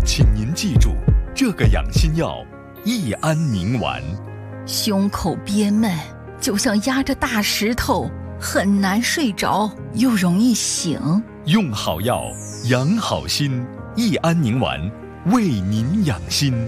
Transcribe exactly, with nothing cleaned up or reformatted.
请您记住，这个养心药益安宁丸。 胸口憋闷，就像压着大石头，很难睡着，又容易醒。 用好药，养好心，益安宁丸，为您养心。